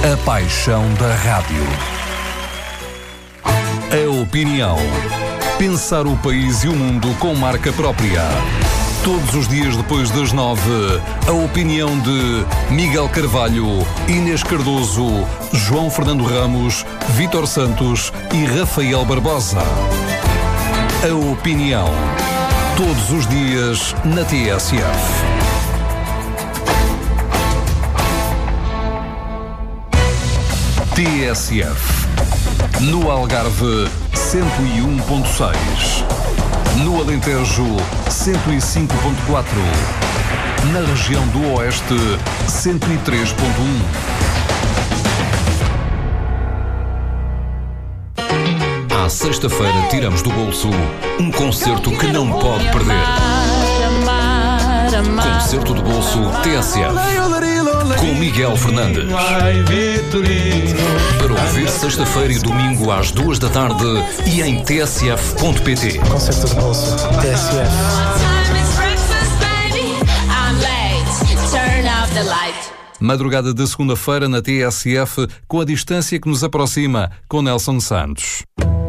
A paixão da rádio. A opinião. Pensar o país e o mundo com marca própria. Todos os dias depois das 9, a opinião de Miguel Carvalho, Inês Cardoso, João Fernando Ramos, Vítor Santos e Rafael Barbosa. A opinião. Todos os dias na TSF. TSF. No Algarve, 101.6. No Alentejo, 105.4. Na região do Oeste, 103.1. À sexta-feira tiramos do bolso um concerto que não pode perder. Concerto de bolso TSF. Com Miguel Fernandes. Para ouvir sexta-feira e domingo às 2 da tarde e em tsf.pt. Concerto de bolso TSF. Madrugada de segunda-feira na TSF, com a distância que nos aproxima, com Nelson Santos.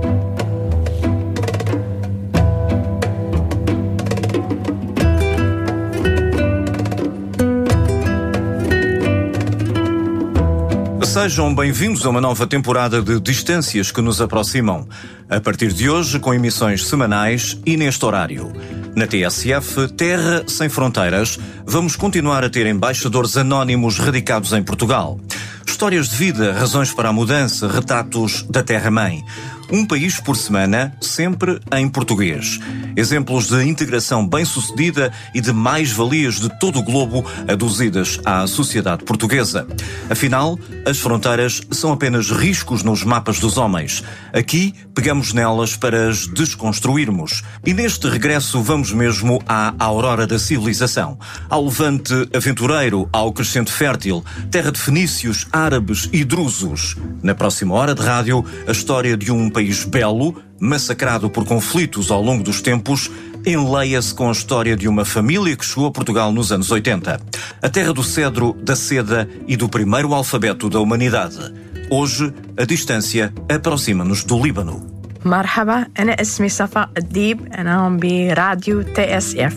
Sejam bem-vindos a uma nova temporada de Distâncias que nos aproximam. A partir de hoje, com emissões semanais e neste horário. Na TSF, Terra Sem Fronteiras, vamos continuar a ter embaixadores anónimos radicados em Portugal. Histórias de vida, razões para a mudança, retratos da Terra-mãe. Um país por semana, sempre em português. Exemplos de integração bem-sucedida e de mais-valias de todo o globo aduzidas à sociedade portuguesa. Afinal, as fronteiras são apenas riscos nos mapas dos homens. Aqui, pegamos nelas para as desconstruirmos. E neste regresso vamos mesmo à aurora da civilização. Ao levante aventureiro, ao crescente fértil, terra de fenícios, árabes e drusos. Na próxima hora de rádio, a história de um país belo, massacrado por conflitos ao longo dos tempos, enleia-se com a história de uma família que chegou a Portugal nos anos 80. A terra do cedro, da seda e do primeiro alfabeto da humanidade. Hoje, a distância aproxima-nos do Líbano. مرحبا أنا اسمي صفاء الديب أنا عم براديو TSF.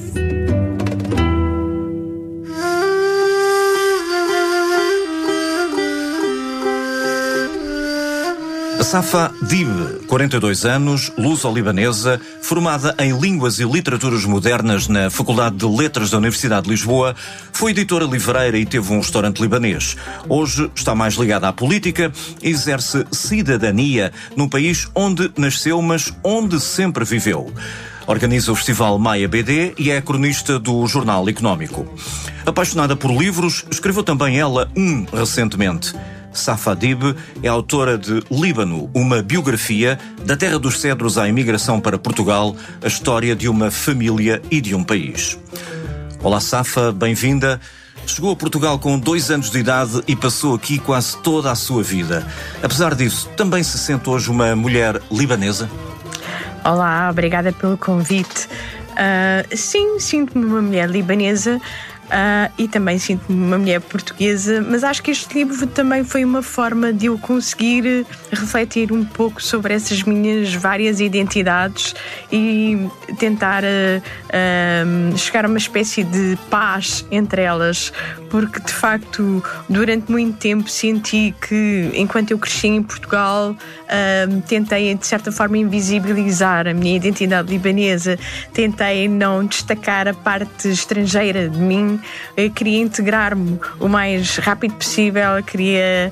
Safa Dib, 42 anos, luso-libanesa, formada em Línguas e Literaturas Modernas na Faculdade de Letras da Universidade de Lisboa, foi editora livreira e teve um restaurante libanês. Hoje está mais ligada à política e exerce cidadania num país onde nasceu, mas onde sempre viveu. Organiza o Festival Maia BD e é cronista do Jornal Económico. Apaixonada por livros, escreveu também ela recentemente. Safa Dib é autora de Líbano, uma biografia da terra dos cedros à imigração para Portugal, a história de uma família e de um país. Olá Safa, bem-vinda. Chegou a Portugal com 2 anos de idade e passou aqui quase toda a sua vida. Apesar disso, também se sente hoje uma mulher libanesa? Olá, obrigada pelo convite. Sim, sinto-me uma mulher libanesa. E também sinto-me uma mulher portuguesa, mas acho que este livro também foi uma forma de eu conseguir refletir um pouco sobre essas minhas várias identidades e tentar chegar a uma espécie de paz entre elas, porque de facto durante muito tempo senti que enquanto eu cresci em Portugal tentei de certa forma invisibilizar a minha identidade libanesa, tentei não destacar a parte estrangeira de mim. Eu queria integrar-me o mais rápido possível, queria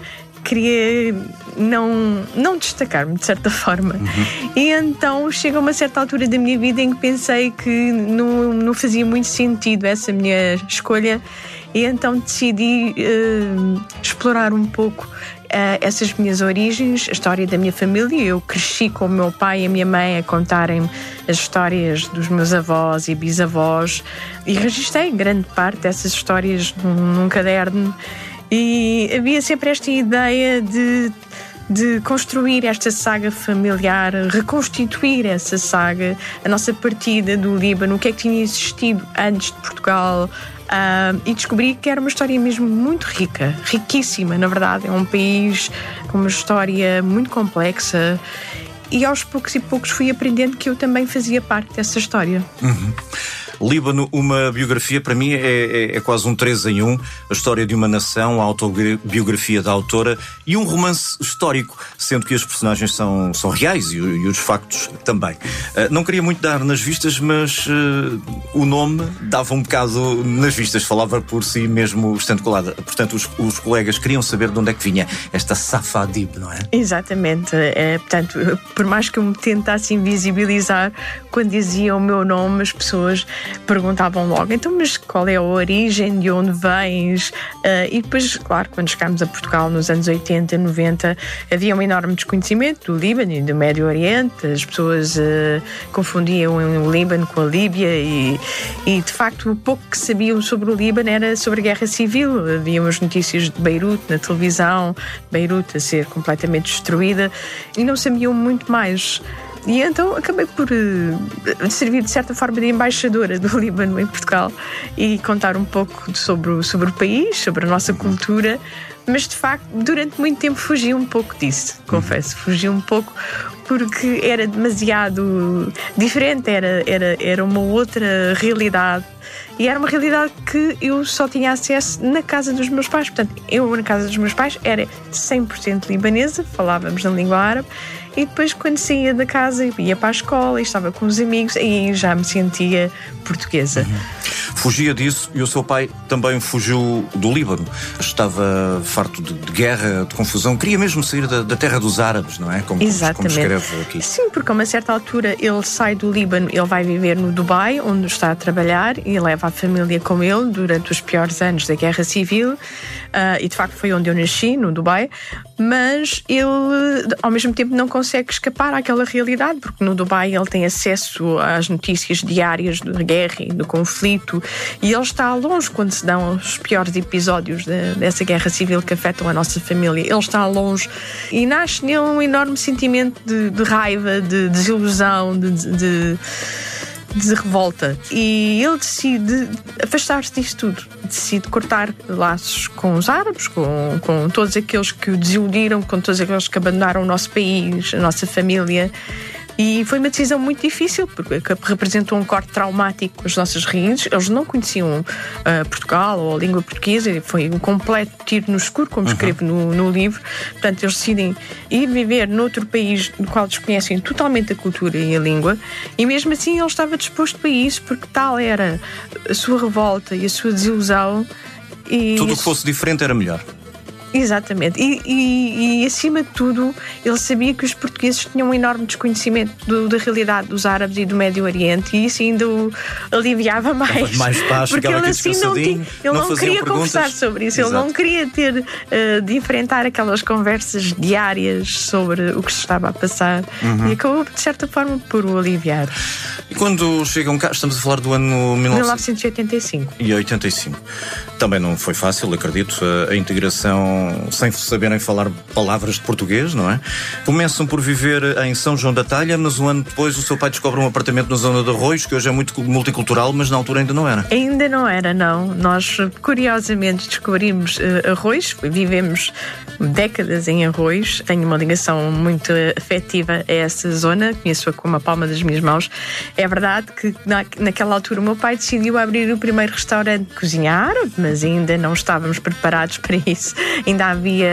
não destacar-me de certa forma. E então chegou a uma certa altura da minha vida em que pensei que não fazia muito sentido essa minha escolha, e então decidi explorar um pouco essas minhas origens, a história da minha família. Eu cresci com o meu pai e a minha mãe a contarem as histórias dos meus avós e bisavós e registrei grande parte dessas histórias num caderno, e havia sempre esta ideia de construir esta saga familiar, reconstituir essa saga, a nossa partida do Líbano, o que é que tinha existido antes de Portugal, E descobri que era uma história mesmo muito rica, riquíssima, na verdade. É um país com uma história muito complexa e aos poucos e poucos fui aprendendo que eu também fazia parte dessa história. Líbano, uma biografia, para mim é quase um 3 em 1. A história de uma nação, a autobiografia da autora e um romance histórico, sendo que as personagens são reais e os factos também. Não queria muito dar nas vistas, mas o nome dava um bocado nas vistas, falava por si mesmo estando colada. Portanto, os colegas queriam saber de onde é que vinha esta Safa Adib, não é? Exatamente. Portanto, por mais que eu me tentasse invisibilizar, quando dizia o meu nome, as pessoas perguntavam logo, então, mas qual é a origem, de onde vens? E depois, claro, quando chegámos a Portugal nos anos 80, 90, havia um enorme desconhecimento do Líbano e do Médio Oriente. As pessoas confundiam o Líbano com a Líbia e de facto o pouco que sabiam sobre o Líbano era sobre a guerra civil. Havia umas notícias de Beirute na televisão, Beirute a ser completamente destruída, e não sabiam muito mais. E então acabei por servir de certa forma de embaixadora do Líbano em Portugal e contar um pouco sobre o país, sobre a nossa cultura, mas de facto durante muito tempo fugi um pouco disso, confesso, fugi um pouco porque era demasiado diferente, era uma outra realidade. E era uma realidade que eu só tinha acesso na casa dos meus pais. Portanto, eu na casa dos meus pais era 100% libanesa, falávamos na língua árabe, e depois quando saía da casa ia para a escola e estava com os amigos, aí já me sentia portuguesa. Fugia disso e o seu pai também fugiu do Líbano. Estava farto de guerra, de confusão, queria mesmo sair da terra dos árabes, não é? Como escreve aqui. Sim, porque a uma certa altura ele sai do Líbano, ele vai viver no Dubai, onde está a trabalhar, e leva a família com ele durante os piores anos da Guerra Civil, e de facto foi onde eu nasci, no Dubai, mas ele ao mesmo tempo não consegue escapar àquela realidade, porque no Dubai ele tem acesso às notícias diárias da guerra e do conflito, e ele está longe quando se dão os piores episódios dessa guerra civil que afetam a nossa família. Ele está longe e nasce nele um enorme sentimento de raiva, de desilusão, de revolta, e ele decide afastar-se disto tudo, decide cortar laços com os árabes, com todos aqueles que o desiludiram, com todos aqueles que abandonaram o nosso país, a nossa família. E foi uma decisão muito difícil, porque representou um corte traumático com as nossas raízes. Eles não conheciam Portugal ou a língua portuguesa, foi um completo tiro no escuro, como escrevo no livro. Portanto, eles decidem ir viver noutro país no qual desconhecem totalmente a cultura e a língua, e mesmo assim ele estava disposto para isso, porque tal era a sua revolta e a sua desilusão. E tudo o que fosse diferente era melhor. Exatamente, e acima de tudo ele sabia que os portugueses tinham um enorme desconhecimento da realidade dos árabes e do Médio Oriente, e isso ainda o aliviava mais paz, porque ele assim ele não queria conversar sobre isso. Exato. Ele não queria ter de enfrentar aquelas conversas diárias sobre o que se estava a passar, e acabou de certa forma por o aliviar. E quando chegam cá, estamos a falar do ano 1985 e 85, também não foi fácil, acredito, a integração sem saberem falar palavras de português, não é? Começam por viver em São João da Talha, mas um ano depois o seu pai descobre um apartamento na zona de Arroios, que hoje é muito multicultural, mas na altura ainda não era. Ainda não era, não. Nós, curiosamente, descobrimos Arroios, vivemos décadas em Arroios, tenho uma ligação muito afetiva a essa zona, conheço-a como a palma das minhas mãos. É verdade que naquela altura o meu pai decidiu abrir o primeiro restaurante de cozinha árabe, mas ainda não estávamos preparados para isso. Ainda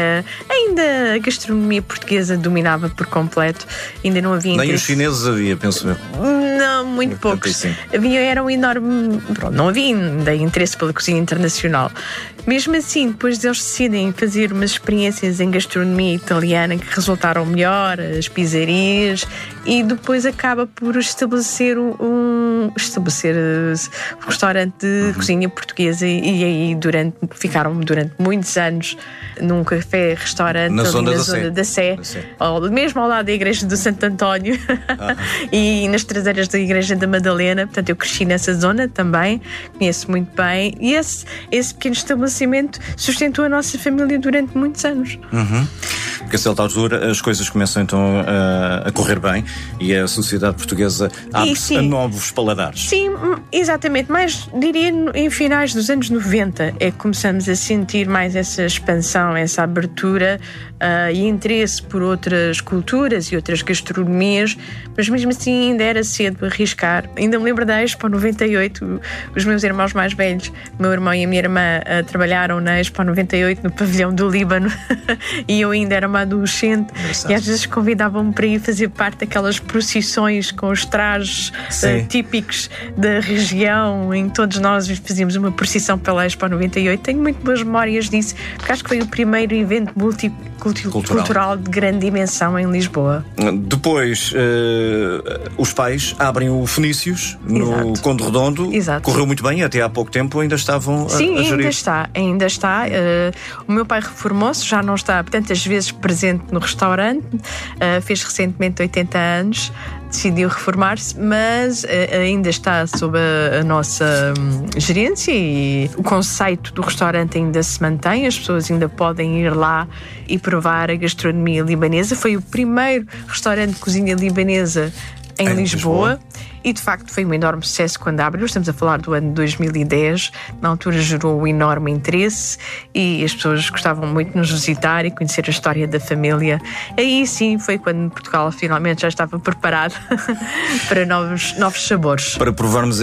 a gastronomia portuguesa dominava por completo, ainda não havia interesse. Nem os chineses havia, penso eu. Não, muito poucos. Era um enorme... não havia ainda interesse pela cozinha internacional. Mesmo assim, depois deles decidem fazer umas experiências em gastronomia italiana que resultaram melhor, as pizzarias, e depois acaba por estabelecer um restaurante de cozinha portuguesa, e aí ficaram durante muitos anos num café-restaurante na zona da Sé, mesmo ao lado da igreja do Santo António e nas traseiras da igreja da Madalena. Portanto, eu cresci nessa zona também, conheço muito bem, e esse pequeno estabelecimento sustentou a nossa família durante muitos anos. porque a certa altura as coisas começam então a correr bem e a sociedade portuguesa abre-se a novos paladares. Sim, exatamente, mas diria em finais dos anos 90 é que começamos a sentir mais essa expansão, essa abertura e interesse por outras culturas e outras gastronomias, mas mesmo assim ainda era cedo arriscar. Ainda me lembro da Expo 98, os meus irmãos mais velhos, o meu irmão e a minha irmã trabalharam na Expo 98 no pavilhão do Líbano e eu ainda era uma adolescente e às vezes convidavam-me para ir fazer parte daquelas procissões com os trajes típicos da região, em que todos nós fazíamos uma procissão pela Expo 98. Tenho muito boas memórias disso, porque acho que foi o primeiro evento multicultural de grande dimensão em Lisboa. Depois os pais abrem o Fenícios no Conde Redondo. Exato. Correu muito bem, até há pouco tempo ainda estavam a gerir. Ainda está. O meu pai reformou-se, já não está tantas vezes presente no restaurante, fez recentemente 80 anos, decidiu reformar-se, mas ainda está sob a nossa gerência e o conceito do restaurante ainda se mantém, as pessoas ainda podem ir lá e provar a gastronomia libanesa. Foi o primeiro restaurante de cozinha libanesa em Lisboa. E de facto foi um enorme sucesso quando abriu. Estamos a falar do ano 2010. Na altura gerou um enorme interesse e as pessoas gostavam muito de nos visitar e conhecer a história da família. Aí sim foi quando Portugal finalmente já estava preparado para novos sabores. Para provarmos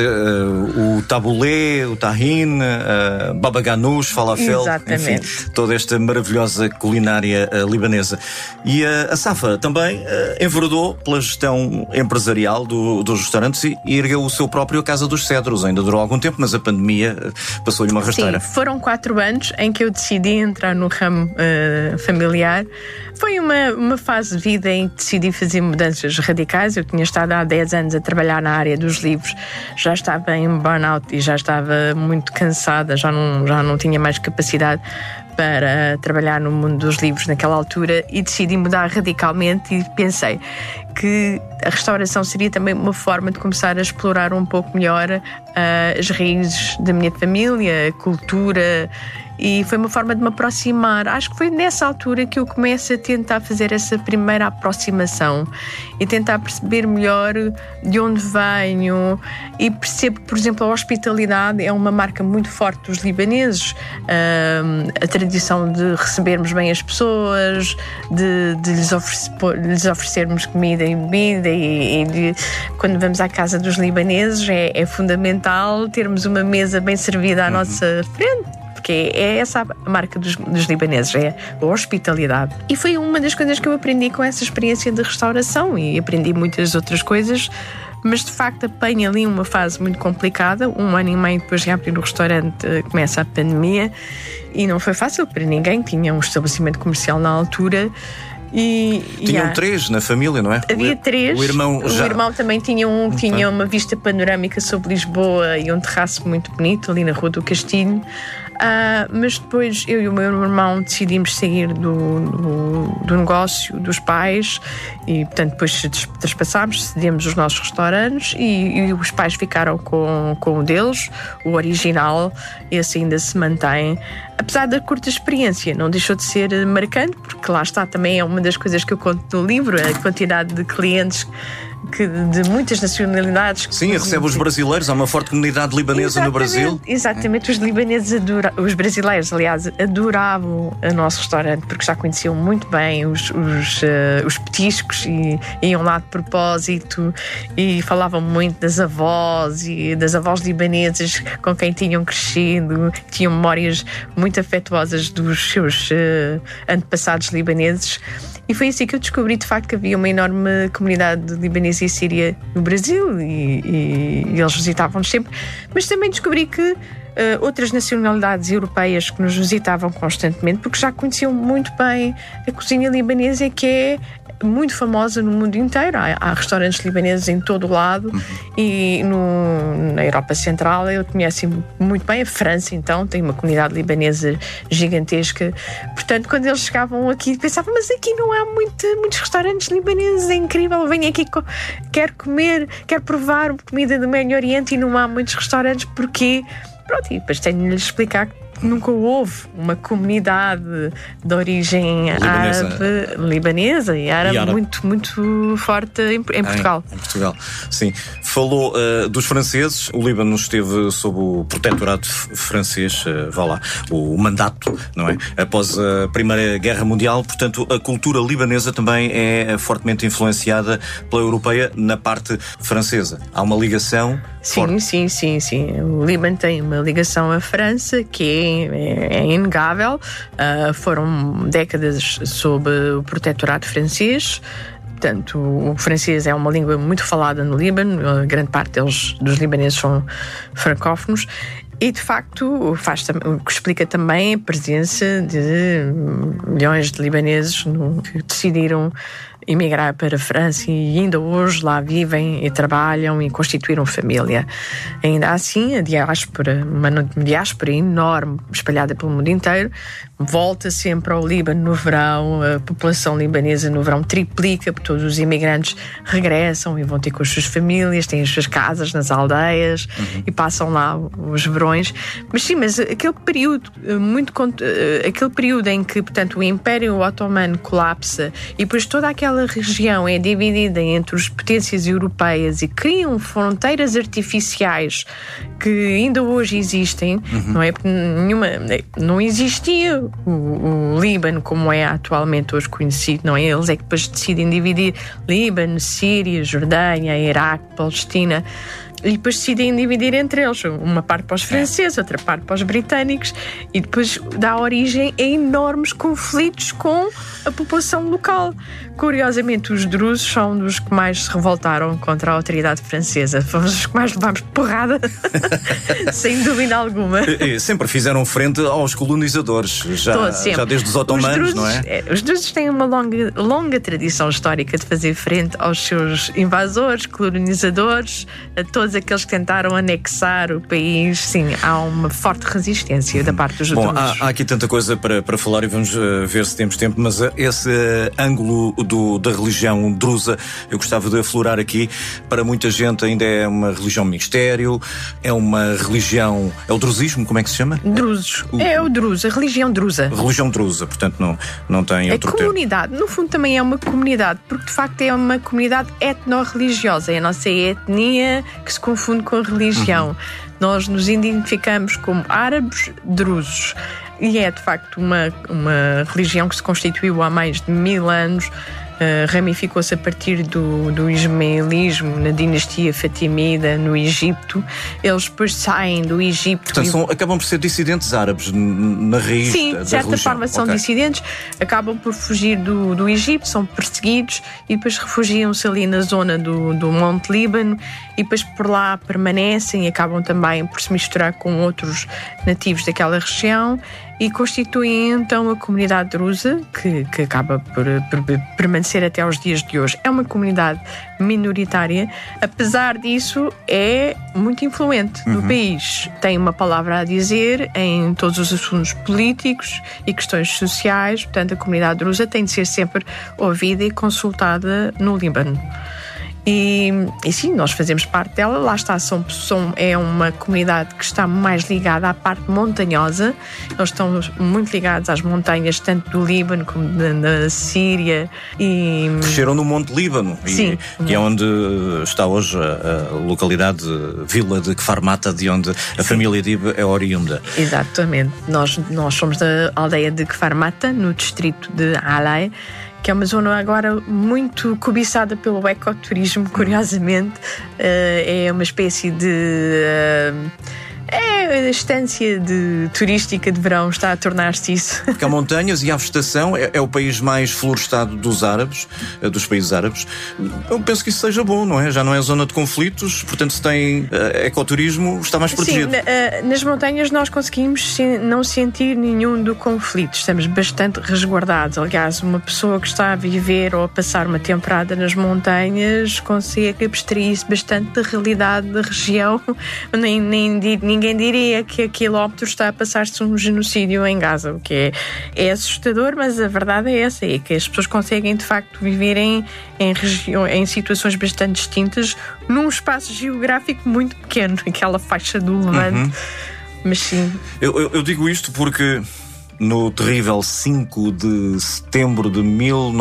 o tabulé, o tahine, baba ganoush, falafel, enfim, toda esta maravilhosa culinária libanesa. E a Safa também enveredou pela gestão empresarial dos restaurantes e ergueu o seu próprio Casa dos Cedros. Ainda durou algum tempo, mas a pandemia passou-lhe uma rasteira. Sim, foram 4 anos em que eu decidi entrar no ramo familiar. Foi uma fase de vida em que decidi fazer mudanças radicais. Eu tinha estado há 10 anos a trabalhar na área dos livros, já estava em burnout e já estava muito cansada, já não tinha mais capacidade para trabalhar no mundo dos livros naquela altura e decidi mudar radicalmente e pensei que a restauração seria também uma forma de começar a explorar um pouco melhor as raízes da minha família, a cultura, e foi uma forma de me aproximar. Acho que foi nessa altura que eu começo a tentar fazer essa primeira aproximação e tentar perceber melhor de onde venho, e percebo que, por exemplo, a hospitalidade é uma marca muito forte dos libaneses, a tradição de recebermos bem as pessoas, de lhes oferecermos comida e bebida, e quando vamos à casa dos libaneses é fundamental termos uma mesa bem servida à nossa frente, porque é essa a marca dos libaneses, é a hospitalidade. E foi uma das coisas que eu aprendi com essa experiência de restauração, e aprendi muitas outras coisas, mas de facto apanho ali uma fase muito complicada. 1 ano e meio depois de abrir o restaurante começa a pandemia e não foi fácil para ninguém. Tinha um estabelecimento comercial na altura. Tinham 3 na família, não é? Havia 3. O irmão também tinha uma vista panorâmica sobre Lisboa e um terraço muito bonito ali na Rua do Castilho. Mas depois eu e o meu irmão decidimos sair do negócio dos pais e, portanto, depois traspassámos, cedemos os nossos restaurantes e os pais ficaram com o deles, o original. Esse ainda se mantém. Apesar da curta experiência, não deixou de ser marcante, porque lá está, também é uma das coisas que eu conto no livro, a quantidade de clientes de muitas nacionalidades. Sim, recebe os brasileiros, há uma forte comunidade libanesa no Brasil. Exatamente, os brasileiros, aliás, adoravam o nosso restaurante, porque já conheciam muito bem os petiscos e iam lá de propósito e falavam muito das avós e das avós libanesas com quem tinham crescido, tinham memórias muito afetuosas dos seus antepassados libaneses. E foi assim que eu descobri, de facto, que havia uma enorme comunidade libanesa e síria no Brasil e eles visitavam-nos sempre. Mas também descobri que outras nacionalidades europeias que nos visitavam constantemente, porque já conheciam muito bem a cozinha libanesa, que é muito famosa no mundo inteiro. Há restaurantes libaneses em todo o lado e na Europa Central eu conheço muito bem. A França, então, tem uma comunidade libanesa gigantesca. Portanto, quando eles chegavam aqui, pensavam, mas aqui não há muitos restaurantes libaneses, é incrível, venho aqui, quero comer, quero provar comida do Médio Oriente e não há muitos restaurantes, porquê? Pronto, e depois tenho de lhes explicar facto nunca houve uma comunidade de origem libanesa e árabe muito, muito forte em Portugal. Em Portugal, sim. Falou dos franceses. O Líbano esteve sob o protetorado francês, o mandato, não é? Após a Primeira Guerra Mundial. Portanto, a cultura libanesa também é fortemente influenciada pela europeia na parte francesa. Há uma ligação forte. Sim. O Líbano tem uma ligação à França que é inegável. Foram décadas sob o protetorado francês. Portanto, o francês é uma língua muito falada no Líbano. A grande parte dos libaneses são francófonos. E, de facto, o que explica também a presença de milhões de libaneses que decidiram emigrar para a França e ainda hoje lá vivem e trabalham e constituíram família. Ainda assim, a diáspora, uma diáspora enorme, espalhada pelo mundo inteiro, volta sempre ao Líbano no verão. A população libanesa no verão triplica, porque todos os imigrantes regressam e vão ter com as suas famílias, têm as suas casas nas aldeias e passam lá os verões. Mas aquele período em que, portanto, o Império Otomano colapsa e depois toda aquela região é dividida entre as potências europeias e criam fronteiras artificiais que ainda hoje existem, não é? Porque não existia o Líbano como é atualmente hoje conhecido, não é? Eles é que depois decidem dividir Líbano, Síria, Jordânia, Iraque, Palestina. E depois decidem dividir entre eles uma parte para os franceses, outra parte para os britânicos, e depois dá origem a enormes conflitos com a população local. Curiosamente, os drusos são dos que mais se revoltaram contra a autoridade francesa. Fomos os que mais levámos porrada, sem dúvida alguma. Sempre fizeram frente aos colonizadores, já desde os otomanos, não é? Os drusos têm uma longa tradição histórica de fazer frente aos seus invasores, colonizadores, a todos aqueles que tentaram anexar o país. Sim, há uma forte resistência da parte dos drusos. Bom, há aqui tanta coisa para falar e vamos ver se temos tempo, mas esse ângulo da religião drusa eu gostava de aflorar aqui. Para muita gente ainda é uma religião mistério, é uma religião... É o druzismo, como é que se chama? Drusos. É o druso, a religião drusa. Religião drusa, portanto não tem outro termo. É comunidade, no fundo também é uma comunidade, porque de facto é uma comunidade etno-religiosa, é a nossa etnia que se confunde com a religião. Nós nos identificamos como árabes drusos. E é de facto uma religião que se constituiu há mais de 1000 anos, ramificou-se a partir do ismaelismo na dinastia fatimida no Egito. Eles depois saem do Egito. Portanto, acabam por ser dissidentes árabes na raiz. Sim, da de certa religião. forma são dissidentes, acabam por fugir do Egito, são perseguidos e depois refugiam-se ali na zona do Monte Líbano e depois por lá permanecem e acabam também por se misturar com outros nativos daquela região e constituem então a comunidade drusa, que acaba por permanecer até aos dias de hoje. É uma comunidade minoritária, apesar disso é muito influente no país. Tem uma palavra a dizer em todos os assuntos políticos e questões sociais, portanto a comunidade drusa tem de ser sempre ouvida e consultada no Líbano. E sim, nós fazemos parte dela. Lá está, é uma comunidade que está mais ligada à parte montanhosa. Eles estão muito ligados às montanhas, tanto do Líbano como da Síria. Cresceram no Monte Líbano, que é onde está hoje a localidade, vila de Kfar Mata, de onde a família Dib é oriunda. Exatamente. Nós somos da aldeia de Kfar Mata, no distrito de Alay, que é uma zona agora muito cobiçada pelo ecoturismo, curiosamente. É uma espécie de... a estância turística de verão está a tornar-se isso. Porque há montanhas e há vegetação, é o país mais florestado dos países árabes. Eu penso que isso seja bom, não é? Já não é zona de conflitos, portanto se tem ecoturismo, está mais protegido. Sim, nas montanhas nós conseguimos não sentir nenhum do conflito, estamos bastante resguardados. Aliás, uma pessoa que está a viver ou a passar uma temporada nas montanhas consegue abstrair-se bastante da realidade da região. Ninguém diria que a quilómetros está a passar-se um genocídio em Gaza, o que é assustador, mas a verdade é essa, é que as pessoas conseguem de facto viver em situações bastante distintas num espaço geográfico muito pequeno, aquela faixa do Levante, Mas sim. Eu digo isto porque no terrível 5 de setembro de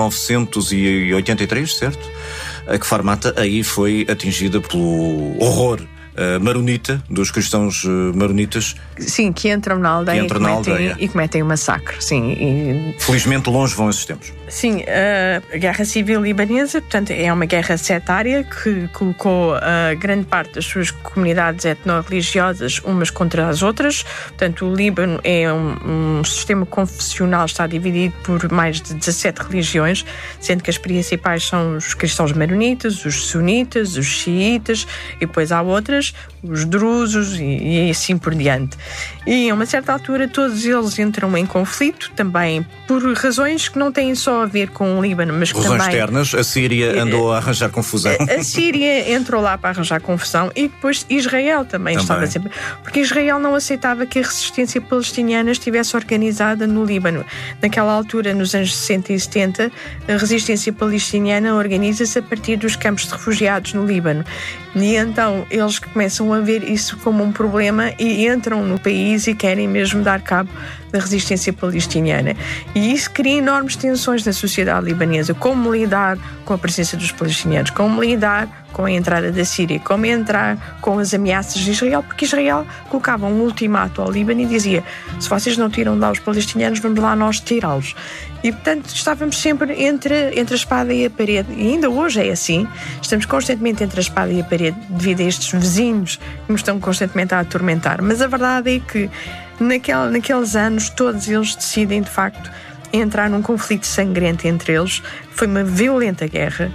1983, certo? A Kfar Mata aí foi atingida pelo horror maronita, dos cristãos maronitas. Sim, que entram na aldeia, e cometem um massacre. Sim, Felizmente longe vão esses tempos. Sim, a Guerra Civil Libanesa, portanto, é uma guerra setária que colocou grande parte das suas comunidades etno-religiosas umas contra as outras. Portanto, o Líbano é um sistema confessional, está dividido por mais de 17 religiões, sendo que as principais são os cristãos maronitas, os sunitas, os xiitas, e depois há outras, os drusos e assim por diante. E a uma certa altura todos eles entram em conflito, também por razões que não têm só a ver com o Líbano, mas que razões também... externas. A Síria andou a arranjar confusão. A Síria entrou lá para arranjar confusão e depois Israel também estava sempre... Porque Israel não aceitava que a resistência palestiniana estivesse organizada no Líbano. Naquela altura, nos anos 60 e 70, a resistência palestiniana organiza-se a partir dos campos de refugiados no Líbano. E então eles começam a ver isso como um problema e entram no país e querem mesmo dar cabo da resistência palestiniana. E isso cria enormes tensões na sociedade libanesa. Como lidar com a presença dos palestinianos, como lidar com a entrada da Síria, como entrar com as ameaças de Israel, porque Israel colocava um ultimato ao Líbano e dizia: se vocês não tiram de lá os palestinianos, vamos lá nós tirá-los. E portanto estávamos sempre entre a espada e a parede, e ainda hoje é assim. Estamos constantemente entre a espada e a parede devido a estes vizinhos que nos estão constantemente a atormentar. Mas a verdade é que naqueles anos todos eles decidem de facto entrar num conflito sangrento entre eles. Foi uma violenta guerra.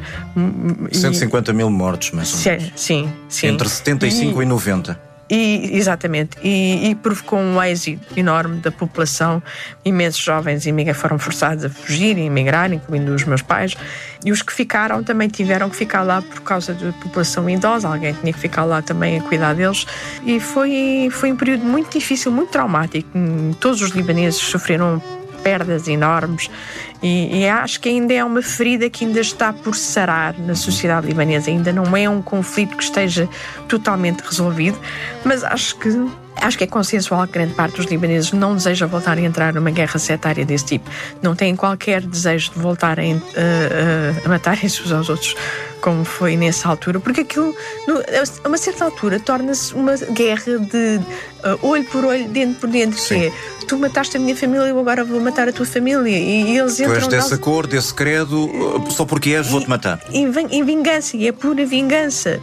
150 mil mortos, mais ou menos. Sim. Entre 75 e 90. Exatamente, e provocou um êxito enorme da população. Imensos jovens foram forçados a fugir e emigrar, incluindo os meus pais, e os que ficaram também tiveram que ficar lá por causa da população idosa. Alguém tinha que ficar lá também a cuidar deles, e foi um período muito difícil, muito traumático. Todos os libaneses sofreram perdas enormes e acho que ainda é uma ferida que ainda está por sarar na sociedade libanesa. Ainda não é um conflito que esteja totalmente resolvido, mas acho que é consensual que grande parte dos libaneses não deseja voltar a entrar numa guerra setária desse tipo. Não têm qualquer desejo de voltarem a matarem-se uns aos outros, como foi nessa altura, porque aquilo, a uma certa altura, torna-se uma guerra de olho por olho, dente por dente, que é: tu mataste a minha família, eu agora vou matar a tua família. E eles entram... Tu és dessa cor, desse credo, só porque és, vou-te matar. Em vingança, e é pura vingança.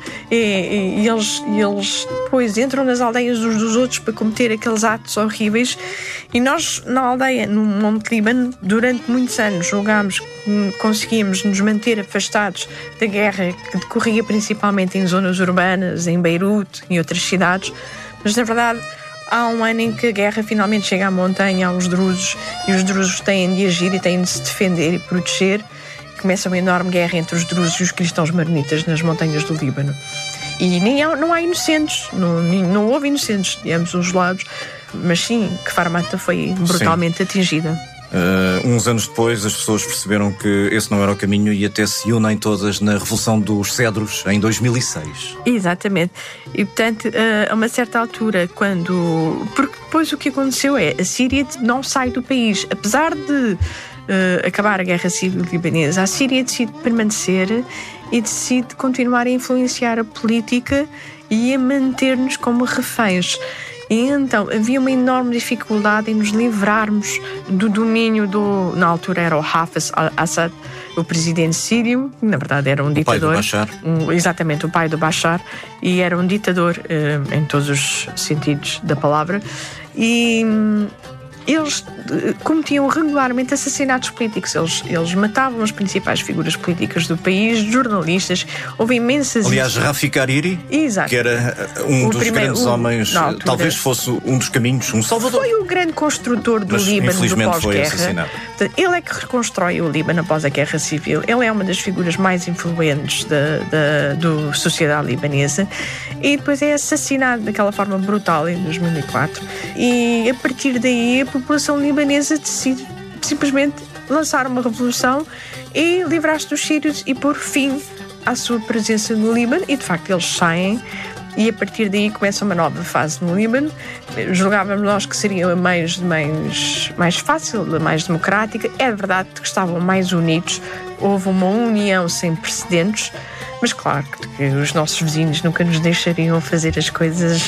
E eles depois entram nas aldeias uns dos outros para cometer aqueles atos horríveis. E nós, na aldeia, no Monte Líbano, durante muitos anos, julgámos que conseguíamos nos manter afastados da guerra que decorria principalmente em zonas urbanas, em Beirute e outras cidades. Mas, na verdade, há um ano em que a guerra finalmente chega à montanha, aos drusos, e os drusos têm de agir e têm de se defender e proteger. Começa uma enorme guerra entre os drusos e os cristãos maronitas nas montanhas do Líbano. E não há inocentes, não houve inocentes de ambos os lados, mas sim, Kfar Mata foi brutalmente atingida. Uns anos depois as pessoas perceberam que esse não era o caminho e até se unem todas na Revolução dos Cedros em 2006. Exatamente. E portanto, a uma certa altura, porque depois o que aconteceu é: a Síria não sai do país. Apesar de acabar a Guerra Civil Libanesa, a Síria decide permanecer e decide continuar a influenciar a política e a manter-nos como reféns. E então havia uma enorme dificuldade em nos livrarmos do domínio na altura era o Hafez al-Assad, o presidente sírio, que na verdade era um ditador. O pai do Bashar. Exatamente, o pai do Bashar, e era um ditador em todos os sentidos da palavra. E eles cometiam regularmente assassinatos políticos. Eles matavam as principais figuras políticas do país, jornalistas. Houve imensas... Aliás, Rafik Hariri, que era dos grandes homens, talvez fosse um dos caminhos, um salvador. Foi o grande construtor do Líbano do pós-guerra. Ele é que reconstrói o Líbano após a Guerra Civil. Ele é uma das figuras mais influentes da sociedade libanesa, e depois é assassinado daquela forma brutal em 2004. E a partir daí a população libanesa decide simplesmente lançar uma revolução e livrar-se dos sírios e pôr fim à sua presença no Líbano. E de facto eles saem e a partir daí começa uma nova fase no Líbano. Julgávamos nós que seria mais fácil, mais democrática. É verdade que estavam mais unidos, houve uma união sem precedentes, mas claro que os nossos vizinhos nunca nos deixariam fazer as coisas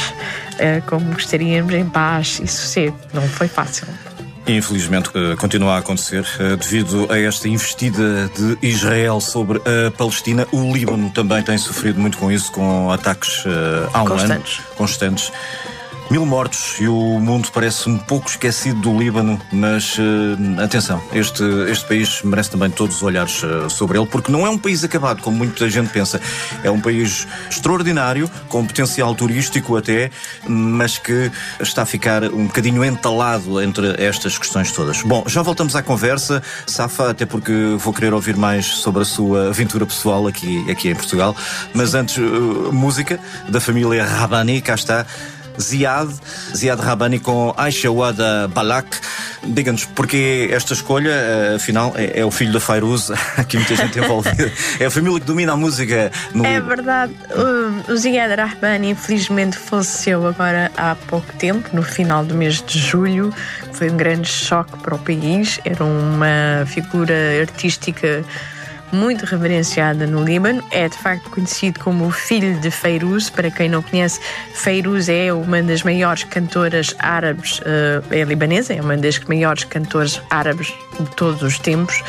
como gostaríamos, em paz e sossego. Não foi fácil. Infelizmente continua a acontecer devido a esta investida de Israel sobre a Palestina. O Líbano também tem sofrido muito com isso, com ataques há um ano constantes. 1000 mortos e o mundo parece um pouco esquecido do Líbano, mas atenção, este país merece também todos os olhares sobre ele, porque não é um país acabado, como muita gente pensa. É um país extraordinário, com potencial turístico até, mas que está a ficar um bocadinho entalado entre estas questões todas. Bom, já voltamos à conversa, Safa, até porque vou querer ouvir mais sobre a sua aventura pessoal aqui em Portugal, mas antes, música da família Rabbani, cá está. Ziad Rabbani com Aisha Wada Balak. Diga-nos, porque esta escolha, afinal, é o filho da Fairuz, aqui muita gente envolvida. É a família que domina a música no Líbano. É verdade, o Ziad Rabbani infelizmente faleceu agora há pouco tempo, no final do mês de julho. Foi um grande choque para o país. Era uma figura artística muito reverenciada no Líbano. É de facto conhecido como o filho de Fairuz. Para quem não conhece, Fairuz é uma das maiores cantoras árabes, é libanesa, é uma das maiores cantoras árabes de todos os tempos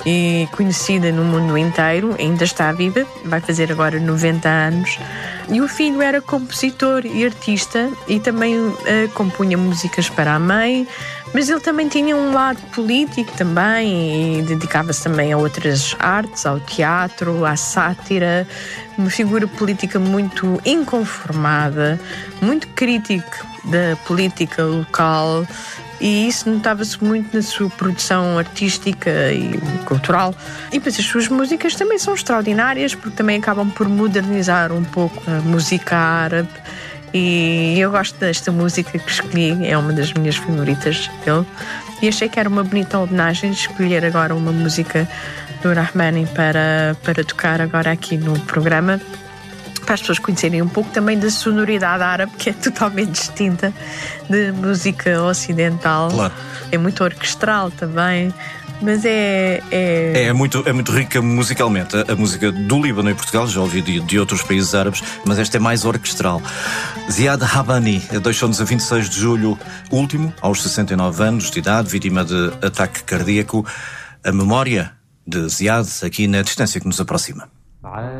e conhecida no mundo inteiro. Ainda está viva, vai fazer agora 90 anos. E o filho era compositor e artista e também compunha músicas para a mãe, mas ele também tinha um lado político também e dedicava-se também a outras artes, ao teatro, à sátira. Uma figura política muito inconformada, muito crítico da política local, e isso notava-se muito na sua produção artística e cultural. E depois as suas músicas também são extraordinárias, porque também acabam por modernizar um pouco a música árabe. E eu gosto desta música que escolhi, é uma das minhas favoritas dele. E achei que era uma bonita homenagem escolher agora uma música do Rabbani para tocar agora aqui no programa, para as pessoas conhecerem um pouco também da sonoridade árabe, que é totalmente distinta de música ocidental. Claro. É muito orquestral também, mas é muito rica musicalmente. A música do Líbano e Portugal, já ouvi de outros países árabes, mas esta é mais orquestral. Ziad Rabbani deixou-nos a 26 de julho último, aos 69 anos de idade, vítima de ataque cardíaco. A memória de Ziad aqui na distância que nos aproxima.